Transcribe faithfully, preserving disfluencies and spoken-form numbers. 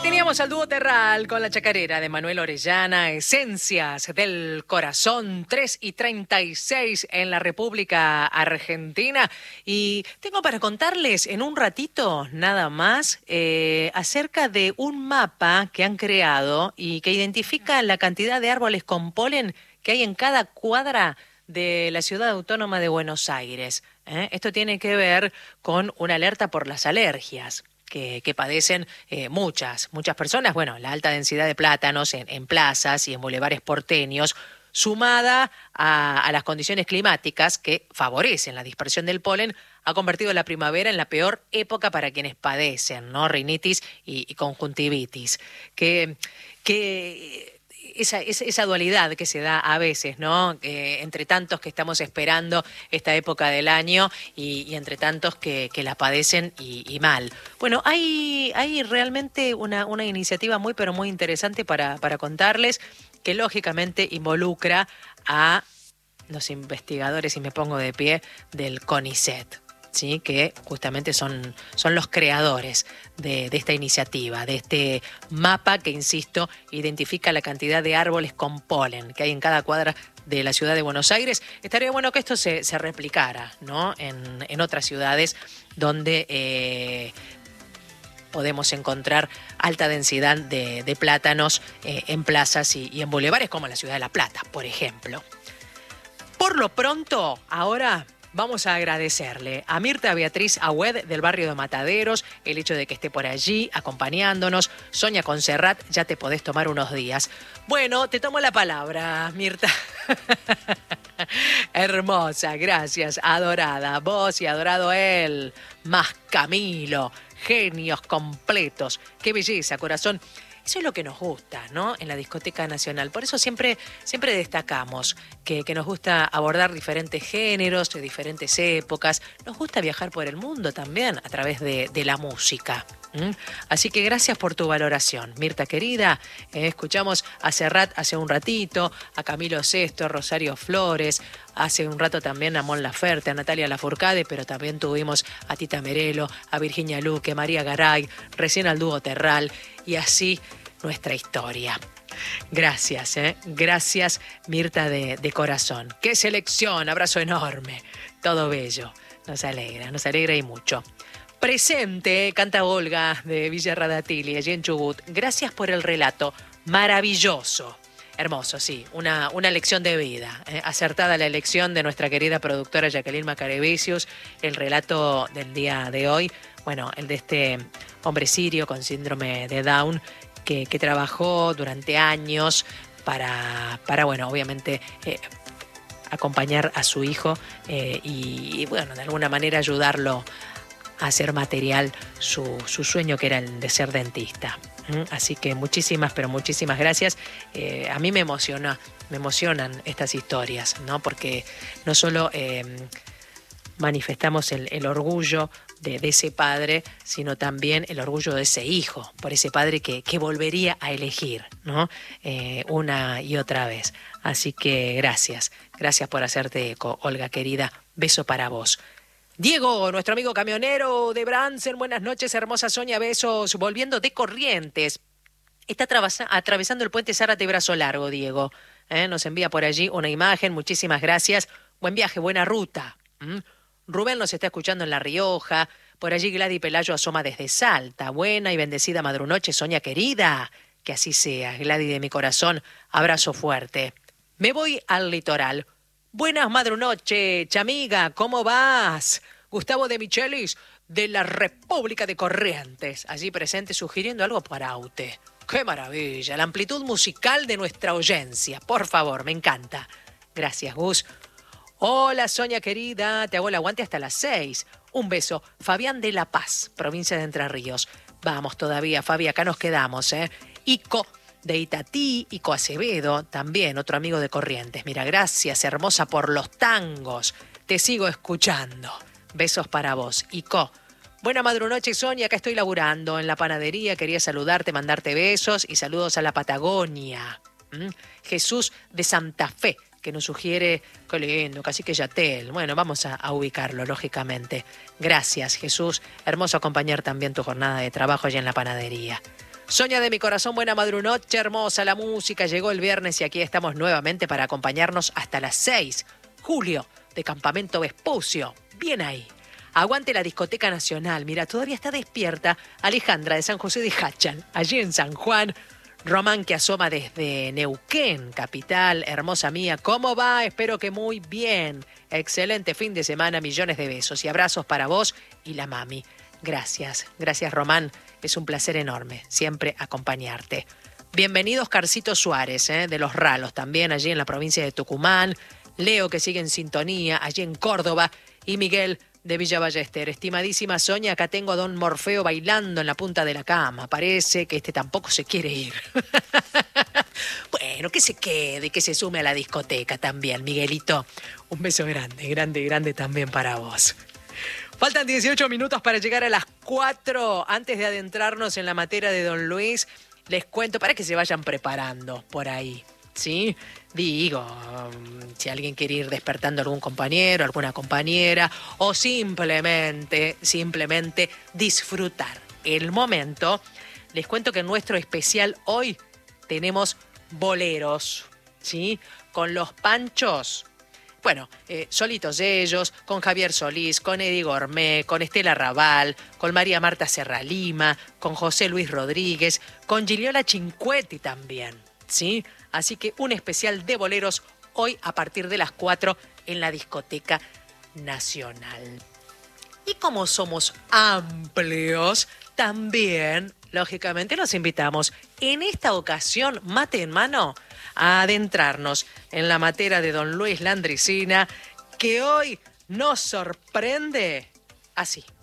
Teníamos al dúo Terral con la chacarera de Manuel Orellana, Esencias del Corazón, tres y treinta y seis en la República Argentina. Y tengo para contarles en un ratito nada más eh, acerca de un mapa que han creado y que identifica la cantidad de árboles con polen que hay en cada cuadra de la Ciudad Autónoma de Buenos Aires. ¿eh? Esto tiene que ver con una alerta por las alergias. Que, que padecen eh, muchas, muchas personas. Bueno, la alta densidad de plátanos en, en plazas y en bulevares porteños, sumada a, a las condiciones climáticas que favorecen la dispersión del polen, ha convertido la primavera en la peor época para quienes padecen, ¿no? Rinitis y, y conjuntivitis. Que... que Esa, esa, esa dualidad que se da a veces, ¿no? Eh, entre tantos que estamos esperando esta época del año y, y entre tantos que, que la padecen y, y mal. Bueno, hay, hay realmente una, una iniciativa muy, pero muy interesante para, para contarles que lógicamente involucra a los investigadores, y me pongo de pie, del CONICET. ¿Sí? Que justamente son, son los creadores de, de esta iniciativa, de este mapa que, insisto, identifica la cantidad de árboles con polen que hay en cada cuadra de la ciudad de Buenos Aires. Estaría bueno que esto se, se replicara, ¿no? en, en otras ciudades donde eh, podemos encontrar alta densidad de, de plátanos eh, en plazas y, y en bulevares, como la ciudad de La Plata, por ejemplo. Por lo pronto, ahora vamos a agradecerle a Mirta Beatriz Agüed del barrio de Mataderos el hecho de que esté por allí acompañándonos. Sonia Conserrat, ya te podés tomar unos días. Bueno, te tomo la palabra, Mirta. Hermosa, gracias, adorada. Vos y adorado él. Más Camilo, genios completos. Qué belleza, corazón. Eso es lo que nos gusta, ¿no? En la Discoteca Nacional. Por eso siempre, siempre destacamos que, que nos gusta abordar diferentes géneros, de diferentes épocas. Nos gusta viajar por el mundo también a través de, de la música. ¿Mm? Así que gracias por tu valoración, Mirta querida. Eh, escuchamos a Serrat hace un ratito, a Camilo Sesto, a Rosario Flores, hace un rato también a Mon Laferte, a Natalia Lafourcade, pero también tuvimos a Tita Merelo, a Virginia Luque, María Garay, recién al dúo Terral, y así nuestra historia. Gracias, ¿eh? Gracias, Mirta de, de corazón. ¡Qué selección! Abrazo enorme. Todo bello. Nos alegra, nos alegra y mucho. Presente, canta Olga de Villa Radatili, allí en Chubut. Gracias por el relato. Maravilloso. Hermoso, sí. Una, una lección de vida. ¿eh? Acertada la elección de nuestra querida productora Jacqueline Macarebesius. El relato del día de hoy, bueno, el de este hombre sirio con síndrome de Down que, que trabajó durante años para, para bueno, obviamente eh, acompañar a su hijo eh, y, y, bueno, de alguna manera ayudarlo a hacer material su, su sueño, que era el de ser dentista. ¿Mm? Así que muchísimas, pero muchísimas gracias. Eh, a mí me emociona, me emocionan estas historias, ¿no? Porque no solo eh, manifestamos el, el orgullo de, de ese padre, sino también el orgullo de ese hijo, por ese padre que, que volvería a elegir, ¿no? Eh, una y otra vez. Así que gracias, gracias por hacerte eco, Olga querida. Beso para vos. Diego, nuestro amigo camionero de Bransen, buenas noches, hermosa Sonia, besos, volviendo de Corrientes. Está atravesando el puente Zárate Brazo Largo, Diego. ¿Eh? Nos envía por allí una imagen, muchísimas gracias. Buen viaje, buena ruta. ¿Mm? Rubén nos está escuchando en La Rioja. Por allí Gladys Pelayo asoma desde Salta. Buena y bendecida madrunoche, Sonia querida. Que así sea, Gladys de mi corazón. Abrazo fuerte. Me voy al litoral. Buenas madrunoche, chamiga, ¿cómo vas? Gustavo de Michelis, de la República de Corrientes, allí presente sugiriendo algo para usted. ¡Qué maravilla! La amplitud musical de nuestra oyencia. Por favor, me encanta. Gracias, Gus. Hola, Sonia querida, te hago el aguante hasta las seis. Un beso. Fabián de La Paz, provincia de Entre Ríos. Vamos todavía, Fabi, acá nos quedamos, ¿eh? Ico de Itatí, Ico Acevedo, también otro amigo de Corrientes. Mira, gracias, hermosa, por los tangos. Te sigo escuchando. Besos para vos, Ico. Buena madrunoche, Sonia, acá estoy laburando en la panadería. Quería saludarte, mandarte besos y saludos a la Patagonia. ¿Mm? Jesús de Santa Fe, que nos sugiere, qué lindo, Cacique Yatel. Bueno, vamos a, a ubicarlo, lógicamente. Gracias, Jesús. Hermoso acompañar también tu jornada de trabajo allá en la panadería. Soña de mi corazón, buena madrunoche, hermosa la música. Llegó el viernes y aquí estamos nuevamente para acompañarnos hasta las seis. Julio, de Campamento Vespucio. Bien ahí. Aguante la Discoteca Nacional. Mira, todavía está despierta Alejandra de San José de Hachal, allí en San Juan. Román que asoma desde Neuquén, capital, hermosa mía. ¿Cómo va? Espero que muy bien. Excelente fin de semana, millones de besos y abrazos para vos y la mami. Gracias, gracias Román. Es un placer enorme siempre acompañarte. Bienvenido Oscarcito Suárez, ¿eh? de Los Ralos, también allí en la provincia de Tucumán. Leo que sigue en sintonía, allí en Córdoba. Y Miguel de Villa Ballester. Estimadísima Soña, acá tengo a don Morfeo bailando en la punta de la cama. Parece que este tampoco se quiere ir. Bueno, que se quede, que se sume a la discoteca también, Miguelito. Un beso grande, grande, grande también para vos. Faltan dieciocho minutos para llegar a las cuatro. Antes de adentrarnos en la materia de don Luis, les cuento para que se vayan preparando por ahí, ¿sí? Digo, um, si alguien quiere ir despertando a algún compañero, alguna compañera, o simplemente, simplemente disfrutar el momento, les cuento que en nuestro especial hoy tenemos boleros, ¿sí? Con los Panchos. Bueno, eh, solitos ellos, con Javier Solís, con Eddie Gourmet, con Estela Raval, con María Marta Serra Lima, con José Luis Rodríguez, con Giliola Cinquetti también, ¿sí? Así que un especial de boleros hoy a partir de las cuatro en la Discoteca Nacional. Y como somos amplios, también, lógicamente, los invitamos en esta ocasión, mate en mano, a adentrarnos en la materia de don Luis Landricina, que hoy nos sorprende así.